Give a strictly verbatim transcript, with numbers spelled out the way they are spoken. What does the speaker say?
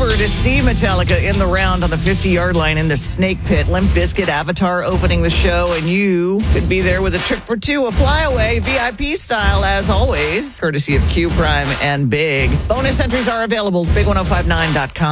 over to see Metallica in the round on the fifty-yard line in the Snake Pit. Limp Bizkit Avatar opening the show, and you could be there with a trip for two, a flyaway, V I P style, as always, courtesy of Q Prime and Big. Bonus entries are available, big ten fifty-nine dot com.